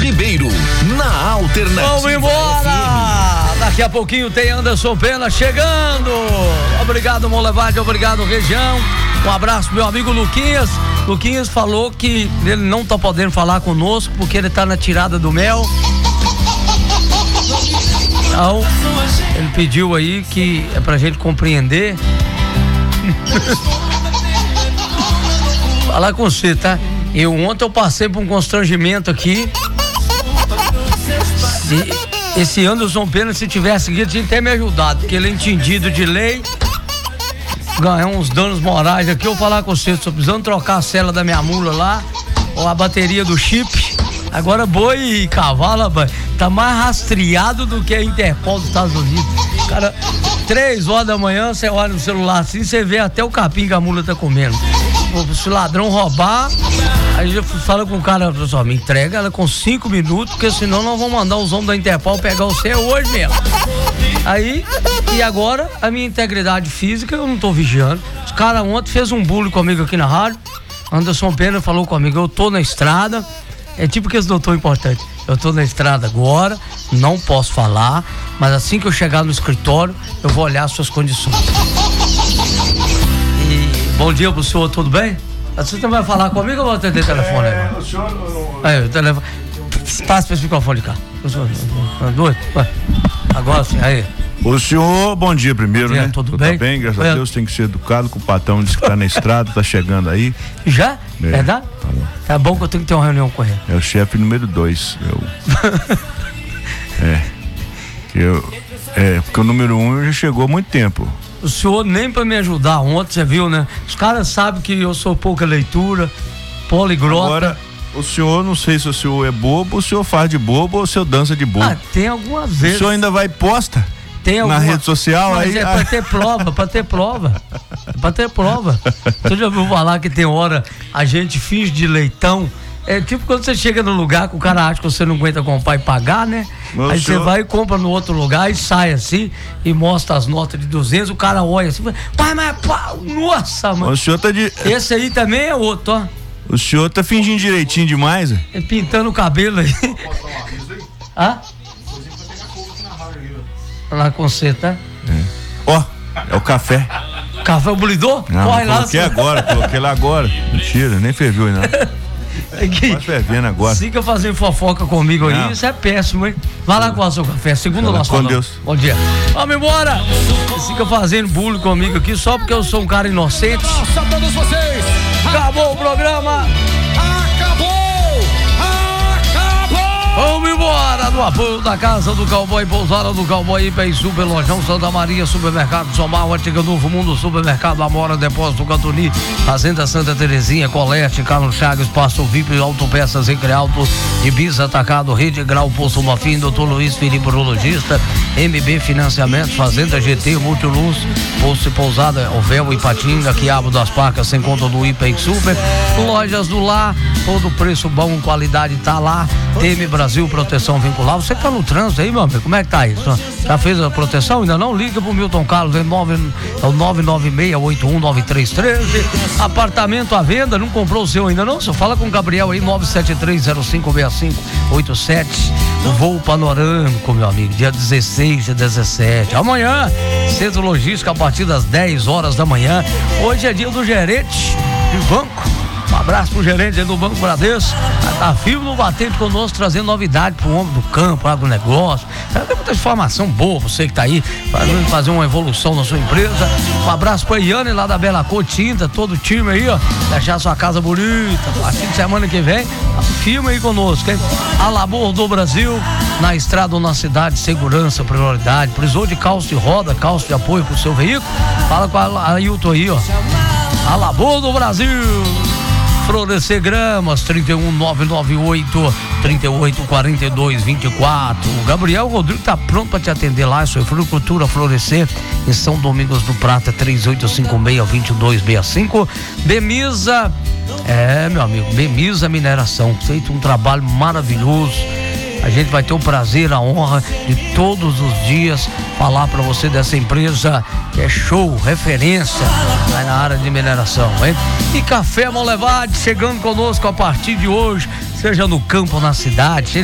Ribeiro, na Alternativa. Vamos embora! FM. Daqui a pouquinho tem Anderson Pena chegando. Obrigado, Molevade, obrigado, região. Um abraço pro meu amigo Luquinhas. Luquinhas falou que ele não tá podendo falar conosco porque ele tá na tirada do mel. Então, ele pediu aí que é pra gente compreender. Falar com você, tá? Ontem eu passei por um constrangimento aqui. Esse Anderson Pena, se tivesse aqui, tinha até me ajudado, porque ele é entendido de lei. Ganhar uns danos morais aqui. Eu vou falar com você, tô precisando trocar a cela da minha mula lá, ou a bateria do chip. Agora boi e cavalo, rapaz, tá mais rastreado do que a Interpol dos Estados Unidos. Cara, 3 horas da manhã, você olha no celular assim, você vê até o capim que a mula tá comendo. Se o ladrão roubar, aí já fala com o cara, pessoal, me entrega ela com 5 minutos, porque senão nós vamos mandar os homens da Interpol pegar você hoje mesmo. Aí, e agora, a minha integridade física, eu não tô vigiando. Os caras ontem fez um bullying comigo aqui na rádio. Anderson Pena falou comigo, eu tô na estrada. É tipo que esse doutor importante. Eu tô na estrada agora, não posso falar, mas assim que eu chegar no escritório, eu vou olhar as suas condições. E bom dia pro senhor, tudo bem? Você também vai falar comigo ou vou atender o telefone? O senhor... O telefone. Passa pra esse microfone cá. Doido? Agora sim, aí. O senhor, bom dia primeiro, bom dia, né? Tudo bem? Tá bem, graças a Deus, tem que ser educado com o patrão, diz que tá na estrada, tá chegando aí. Já? Verdade? Tá bom que eu tenho que ter uma reunião com ele. É o chefe número 2. Porque o número 1 já chegou há muito tempo. O senhor nem pra me ajudar ontem, você viu, né? Os caras sabem que eu sou pouca leitura, poliglota. Agora, o senhor, não sei se o senhor é bobo, o senhor faz de bobo ou o senhor dança de bobo. Tem algumas vezes. O senhor ainda vai posta? Tem na rede social? Mas aí, é pra ter prova, pra ter prova. Você já ouviu falar que tem hora a gente finge de leitão? É tipo quando você chega no lugar que o cara acha que você não aguenta comprar e pagar, né? Aí você vai e compra no outro lugar e sai assim e mostra as notas de 200, o cara olha assim, pai, mas nossa, mano. O senhor tá de... Esse aí também é outro, ó. O senhor tá fingindo direitinho demais, né? Pintando o cabelo aí. Hã? Lá com você, tá? Ó, é o café. Café bulidor? Não, corre lá. Coloquei lá agora. Mentira, nem ferveu ainda. Tá fervendo agora. Fica fazendo fofoca comigo aí, isso é péssimo, hein? Vai lá com o seu café, segundo o nosso com Deus. Bom dia. Vamos embora! Fica fazendo bullying comigo aqui só porque eu sou um cara inocente. Nossa, a todos vocês! Acabou o programa! Acabou! Vamos embora do apoio da Casa do Cowboy, pousada do Cowboy, Ipen Super, Lojão Santa Maria, Supermercado Somar, Ótica Novo Mundo, Supermercado Amora, Depósito Cantoni, Fazenda Santa Terezinha, Colete, Carlos Chagas, Pasto VIP, Autopeças, Recrealto, Ibiza Atacado, Rede Grau, Poço Mafim, Dr. Luiz Felipe Urologista, MB Financiamento, Fazenda GT, Multiluz, Poço e Pousada, Ovel e Patinga, Quiabo das Pacas, sem conta do Ipen Super, Lojas do Lar, todo preço bom, qualidade tá lá, TM Brasil, proteção vincular. Você que tá no trânsito aí, meu amigo, como é que tá isso? Já fez a proteção? Ainda não? Liga pro Milton Carlos, é o 996819313. Apartamento à venda, não comprou o seu ainda não? Só fala com o Gabriel aí, 973056587. O voo panorâmico, meu amigo, dia 16 e 17. Amanhã, Centro Logística, a partir das 10 horas da manhã. Hoje é dia do gerente de banco. Um abraço pro gerente do Banco Bradesco. Tá firme no batente conosco, trazendo novidade pro homem do campo, lá do negócio. Tem muita informação boa, você que tá aí, fazer uma evolução na sua empresa. Um abraço pra Iane lá da Bela Cor Tinta, todo o time aí, ó. Deixar sua casa bonita. A partir de semana que vem, firme aí conosco, hein? A Labor do Brasil, na estrada ou na cidade, segurança, prioridade. Precisou de calço de roda, calço de apoio pro seu veículo? Fala com a Ailton aí, ó. A Labor do Brasil. Florescer Gramas, 31998 384224. O Gabriel Rodrigo tá pronto para te atender lá. Isso é Floricultura Florescer, em São Domingos do Prata, 3856-2265. Bemisa, meu amigo, Bemisa Mineração, feito um trabalho maravilhoso. A gente vai ter o prazer, a honra de todos os dias falar para você dessa empresa que é show, referência na área de mineração, hein? E Café Molevade chegando conosco a partir de hoje, seja no campo ou na cidade,